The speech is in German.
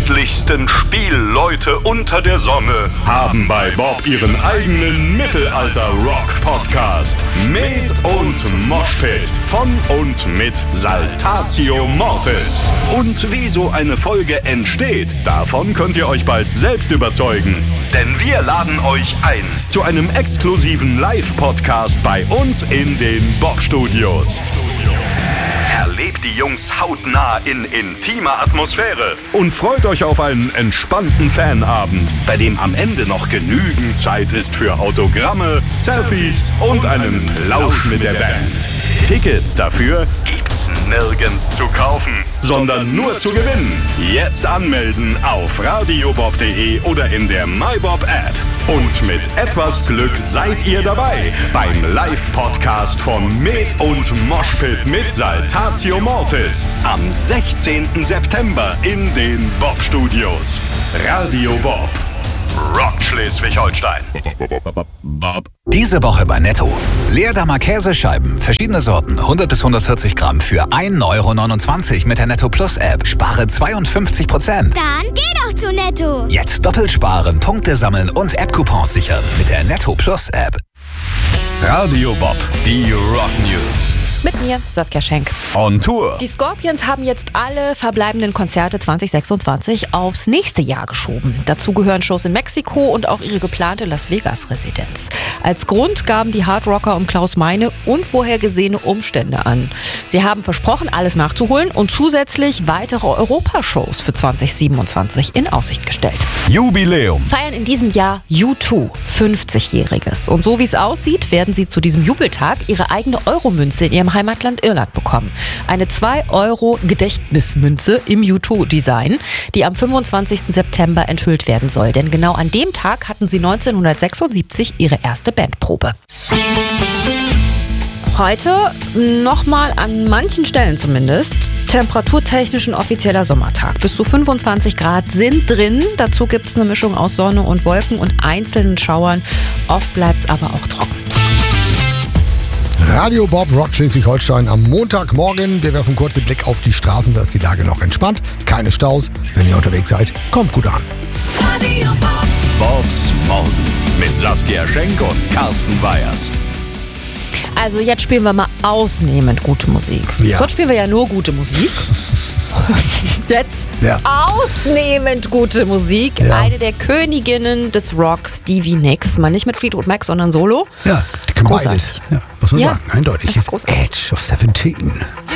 niedlichsten Spielleute unter der Sonne haben bei Bob ihren eigenen Mittelalter-Rock-Podcast. Med und Moshpit von und mit Saltatio Mortis. Und wie so eine Folge entsteht, davon könnt ihr euch bald selbst überzeugen. Denn wir laden euch ein zu einem exklusiven Live-Podcast bei uns in den Bob-Studios. Erlebt die Jungs hautnah in intimer Atmosphäre und freut euch auf einen entspannten Fanabend, bei dem am Ende noch genügend Zeit ist für Autogramme, Selfies und einen Plausch mit der Band. Tickets dafür gibt's nirgends zu kaufen, sondern nur zu gewinnen. Jetzt anmelden auf radiobob.de oder in der MyBob-App. Und mit etwas Glück seid ihr dabei beim Live-Podcast von Med und Moshpit mit Saltatio Mortis am 16. September in den Bob-Studios. Radio Bob. Rock Schleswig-Holstein. Diese Woche bei Netto. Leerdammer Käsescheiben, verschiedene Sorten, 100 bis 140 Gramm für 1,29 € mit der Netto Plus App. Spare 52%. Dann geh doch zu Netto. Jetzt doppelt sparen, Punkte sammeln und App-Coupons sichern mit der Netto Plus App. Radio Bob, die Rock News. Mit mir, Saskia Schenk. On Tour. Die Scorpions haben jetzt alle verbleibenden Konzerte 2026 aufs nächste Jahr geschoben. Dazu gehören Shows in Mexiko und auch ihre geplante Las Vegas-Residenz. Als Grund gaben die Hardrocker um Klaus Meine unvorhergesehene Umstände an. Sie haben versprochen, alles nachzuholen und zusätzlich weitere Europashows für 2027 in Aussicht gestellt. Jubiläum. Feiern in diesem Jahr U2, 50-Jähriges. Und so wie es aussieht, werden sie zu diesem Jubeltag ihre eigene Euromünze in ihrem Heimatland Irland bekommen. Eine 2-Euro-Gedächtnismünze im U2-Design, die am 25. September enthüllt werden soll. Denn genau an dem Tag hatten sie 1976 ihre erste Bandprobe. Heute nochmal an manchen Stellen zumindest temperaturtechnisch ein offizieller Sommertag. Bis zu 25 Grad sind drin. Dazu gibt es eine Mischung aus Sonne und Wolken und einzelnen Schauern. Oft bleibt es aber auch trocken. Radio Bob Rock Schleswig-Holstein am Montagmorgen. Wir werfen einen kurzen Blick auf die Straßen, da ist die Lage noch entspannt. Keine Staus. Wenn ihr unterwegs seid, kommt gut an. Radio Bob. Bobs Morgen mit Saskia Schenk und Carsten Weyers. Also jetzt spielen wir mal ausnehmend gute Musik. Ja. Sonst spielen wir ja nur gute Musik. Jetzt ausnehmend gute Musik. Ja. Eine der Königinnen des Rocks, Stevie Nicks. Mal nicht mit Fleetwood Mac, sondern solo. Ja, beides. Ja, muss man Ja. sagen. Eindeutig. Das ist Ist Edge of 17.